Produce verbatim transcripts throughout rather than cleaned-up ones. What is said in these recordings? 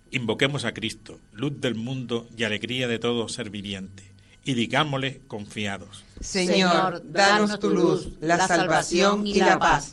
Invoquemos a Cristo, luz del mundo y alegría de todo ser viviente, y digámosle confiados: Señor, danos tu luz, la salvación y la paz.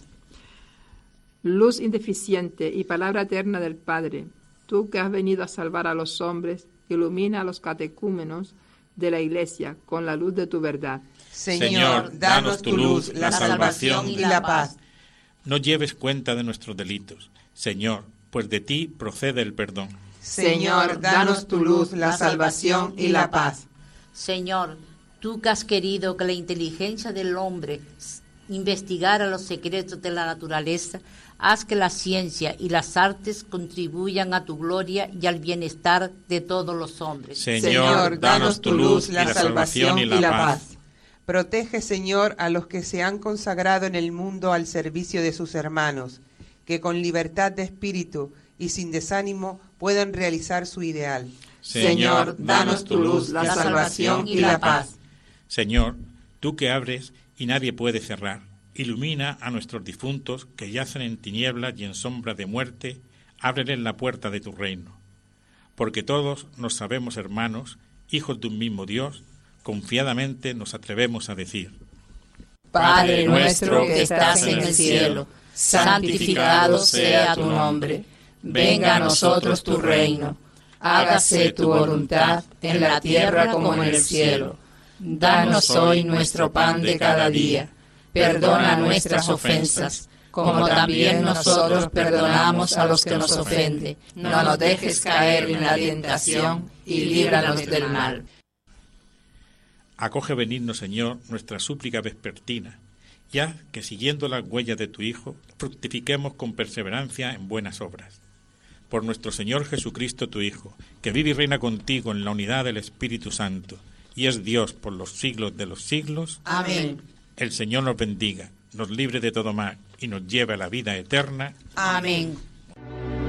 Luz indeficiente y palabra eterna del Padre, tú que has venido a salvar a los hombres, ilumina a los catecúmenos de la Iglesia con la luz de tu verdad. Señor, danos tu luz, la salvación y la paz. No lleves cuenta de nuestros delitos, Señor, pues de ti procede el perdón. Señor, danos tu luz, la salvación y la paz. Señor, tú que has querido que la inteligencia del hombre investigara los secretos de la naturaleza, haz que la ciencia y las artes contribuyan a tu gloria y al bienestar de todos los hombres. Señor, danos tu luz, la salvación y la paz. Protege, Señor, a los que se han consagrado en el mundo al servicio de sus hermanos, que con libertad de espíritu y sin desánimo puedan realizar su ideal. Señor, danos tu luz, la salvación y la paz. Señor, tú que abres y nadie puede cerrar, ilumina a nuestros difuntos que yacen en tinieblas y en sombra de muerte, ábreles la puerta de tu reino. Porque todos nos sabemos hermanos, hijos de un mismo Dios, confiadamente nos atrevemos a decir: Padre nuestro que estás en el cielo, santificado sea tu nombre. Venga a nosotros tu reino. Hágase tu voluntad en la tierra como en el cielo. Danos hoy nuestro pan de cada día. Perdona nuestras ofensas, como también nosotros perdonamos a los que nos ofenden. No nos dejes caer en la tentación y líbranos del mal. Acoge benigno, Señor, nuestra súplica vespertina, ya que siguiendo las huellas de tu Hijo, fructifiquemos con perseverancia en buenas obras. Por nuestro Señor Jesucristo, tu Hijo, que vive y reina contigo en la unidad del Espíritu Santo, y es Dios por los siglos de los siglos. Amén. El Señor nos bendiga, nos libre de todo mal, y nos lleve a la vida eterna. Amén.